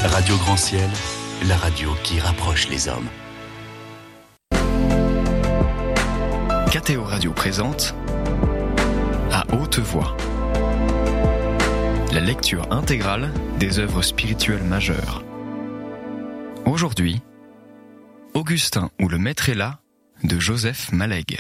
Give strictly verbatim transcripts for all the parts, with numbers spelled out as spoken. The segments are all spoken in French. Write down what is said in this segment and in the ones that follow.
Radio Grand Ciel, la radio qui rapproche les hommes. K T O Radio présente À haute voix, la lecture intégrale des œuvres spirituelles majeures. Aujourd'hui, Augustin ou le Maître est là de Joseph Maleg.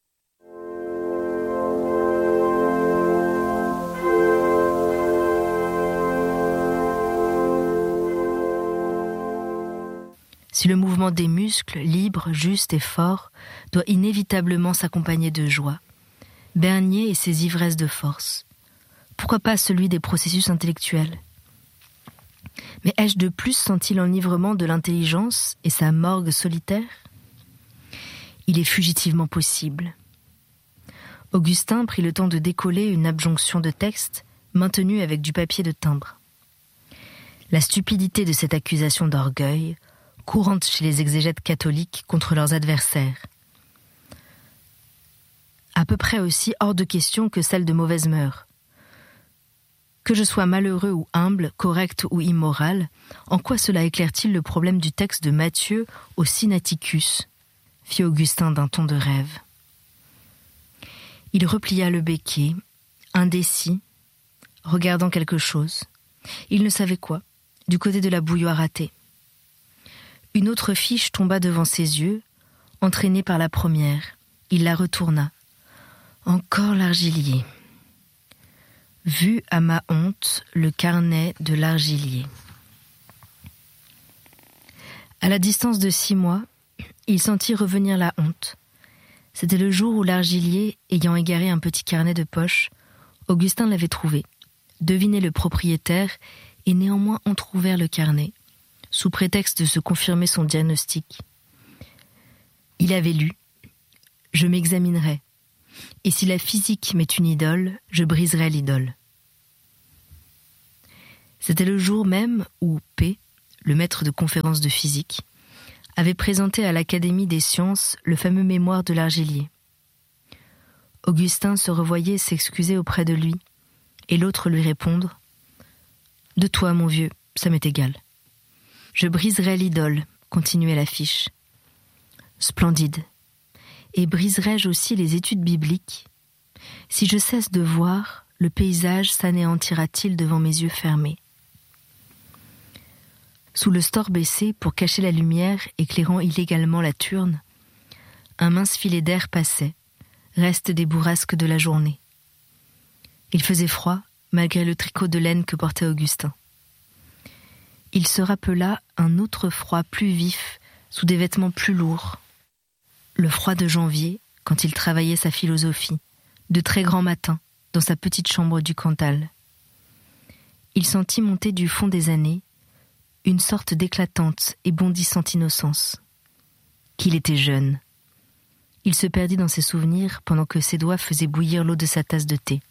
Si le mouvement des muscles, libre, juste et fort, doit inévitablement s'accompagner de joie, Bernier et ses ivresses de force, pourquoi pas celui des processus intellectuels ? Mais ai-je de plus senti l'enivrement de l'intelligence et sa morgue solitaire ? Il est fugitivement possible. Augustin prit le temps de décoller une abjonction de texte maintenue avec du papier de timbre. La stupidité de cette accusation d'orgueil, courante chez les exégètes catholiques contre leurs adversaires. À peu près aussi hors de question que celle de mauvaise mœurs. Que je sois malheureux ou humble, correct ou immoral, en quoi cela éclaire-t-il le problème du texte de Matthieu au Sinaiticus ? Fit Augustin d'un ton de rêve. Il replia le béquet, indécis, regardant quelque chose. Il ne savait quoi, du côté de la bouilloire ratée. Une autre fiche tomba devant ses yeux, entraînée par la première. Il la retourna. Encore l'argilier. Vu à ma honte le carnet de l'argilier. À la distance de six mois, il sentit revenir la honte. C'était le jour où l'argilier, ayant égaré un petit carnet de poche, Augustin l'avait trouvé, deviné le propriétaire et néanmoins entrouvert le carnet, sous prétexte de se confirmer son diagnostic. Il avait lu « Je m'examinerai, et si la physique m'est une idole, je briserai l'idole. » C'était le jour même où P., le maître de conférence de physique, avait présenté à l'Académie des sciences le fameux mémoire de l'argilier. Augustin se revoyait s'excuser auprès de lui, et l'autre lui répondre « De toi, mon vieux, ça m'est égal. » Je briserai l'idole, continuait l'affiche. Splendide. Et briserai-je aussi les études bibliques ? Si je cesse de voir, le paysage s'anéantira-t-il devant mes yeux fermés ? Sous le store baissé, pour cacher la lumière éclairant illégalement la turne, un mince filet d'air passait, reste des bourrasques de la journée. Il faisait froid, malgré le tricot de laine que portait Augustin. Il se rappela un autre froid plus vif, sous des vêtements plus lourds. Le froid de janvier, quand il travaillait sa philosophie, de très grands matins, dans sa petite chambre du Cantal. Il sentit monter du fond des années une sorte d'éclatante et bondissante innocence. Qu'il était jeune. Il se perdit dans ses souvenirs pendant que ses doigts faisaient bouillir l'eau de sa tasse de thé.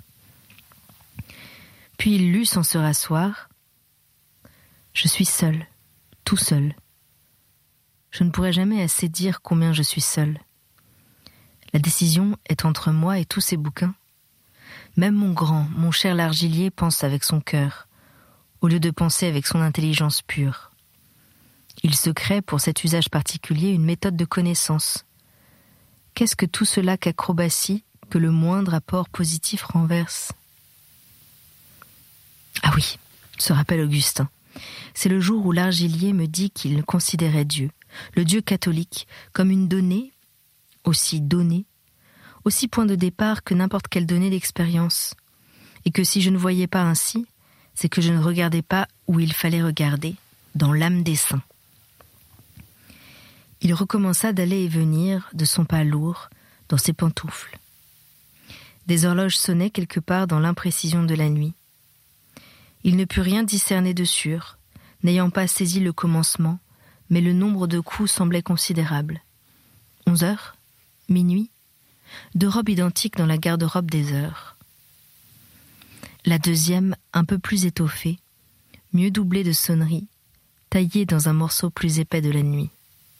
Puis il lut sans se rasseoir. Je suis seul, tout seul. Je ne pourrai jamais assez dire combien je suis seul. La décision est entre moi et tous ces bouquins. Même mon grand, mon cher l'argilier pense avec son cœur, au lieu de penser avec son intelligence pure. Il se crée pour cet usage particulier une méthode de connaissance. Qu'est-ce que tout cela qu'acrobatie que le moindre apport positif renverse ? Ah oui, se rappelle Augustin. C'est le jour où l'argilier me dit qu'il considérait Dieu, le Dieu catholique, comme une donnée, aussi donnée, aussi point de départ que n'importe quelle donnée d'expérience, et que si je ne voyais pas ainsi, c'est que je ne regardais pas où il fallait regarder, dans l'âme des saints. Il recommença d'aller et venir, de son pas lourd, dans ses pantoufles. Des horloges sonnaient quelque part dans l'imprécision de la nuit. Il ne put rien discerner de sûr, n'ayant pas saisi le commencement, mais le nombre de coups semblait considérable. Onze heures ? Minuit ? Deux robes identiques dans la garde-robe des heures. La deuxième, un peu plus étoffée, mieux doublée de sonneries, taillée dans un morceau plus épais de la nuit.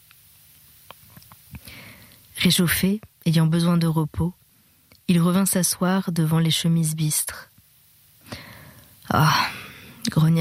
Réchauffé, ayant besoin de repos, il revint s'asseoir devant les chemises bistres. « Ah !»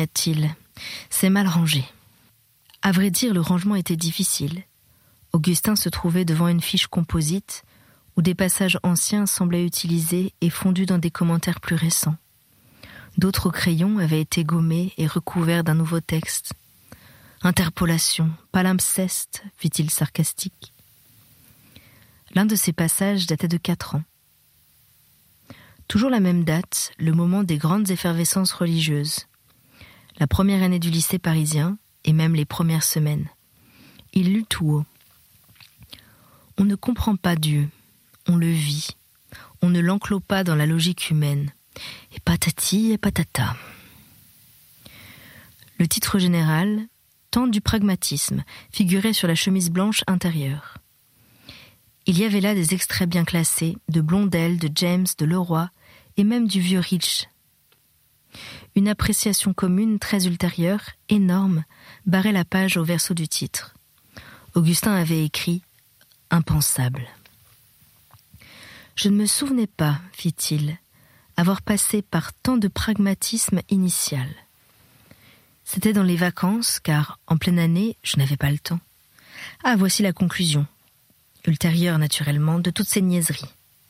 grogna-t-il, C'est mal rangé. À vrai dire, le rangement était difficile. Augustin se trouvait devant une fiche composite où des passages anciens semblaient utilisés et fondus dans des commentaires plus récents. D'autres crayons avaient été gommés et recouverts d'un nouveau texte. Interpolation, palimpseste, fit-il sarcastique. L'un de ces passages datait de quatre ans. Toujours la même date, le moment des grandes effervescences religieuses. La première année du lycée parisien, et même les premières semaines. Il lut tout haut. On ne comprend pas Dieu, on le vit, on ne l'enclôt pas dans la logique humaine. Et patati et patata. Le titre général, Temps du pragmatisme, figurait sur la chemise blanche intérieure. Il y avait là des extraits bien classés, de Blondel, de James, de Leroy, et même du vieux Rich. Une appréciation commune très ultérieure, énorme, barrait la page au verso du titre. Augustin avait écrit « Impensable ». Je ne me souvenais pas, fit-il, avoir passé par tant de pragmatisme initial. C'était dans les vacances, car en pleine année, je n'avais pas le temps. Ah, voici la conclusion, ultérieure naturellement, de toutes ces niaiseries.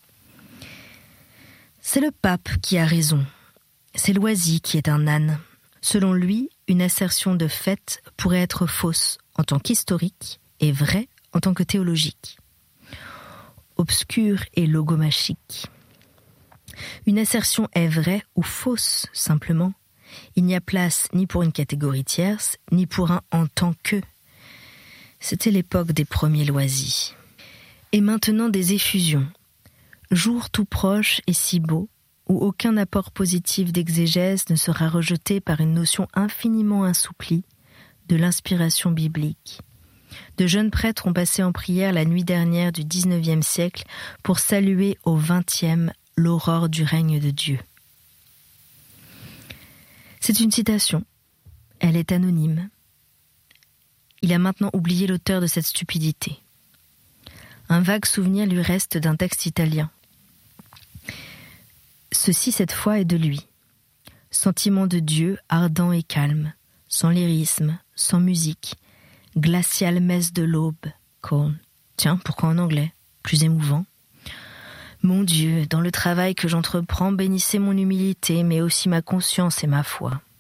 C'est le pape qui a raison. C'est Loisy qui est un âne. Selon lui, une assertion de fait pourrait être fausse en tant qu'historique et vraie en tant que théologique. Obscure et logomachique. Une assertion est vraie ou fausse, simplement. Il n'y a place ni pour une catégorie tierce, ni pour un en tant que. C'était l'époque des premiers Loisy. Et maintenant des effusions. Jour tout proche et si beau, où aucun apport positif d'exégèse ne sera rejeté par une notion infiniment assouplie de l'inspiration biblique. De jeunes prêtres ont passé en prière la nuit dernière du dix-neuvième siècle pour saluer au vingtième l'aurore du règne de Dieu. C'est une citation. Elle est anonyme. Il a maintenant oublié l'auteur de cette stupidité. Un vague souvenir lui reste d'un texte italien. Ceci, cette fois, est de lui. Sentiment de Dieu ardent et calme, sans lyrisme, sans musique, glaciale messe de l'aube, Corn. Tiens, pourquoi en anglais? Plus émouvant. Mon Dieu, dans le travail que j'entreprends, bénissez mon humilité, mais aussi ma conscience et ma foi.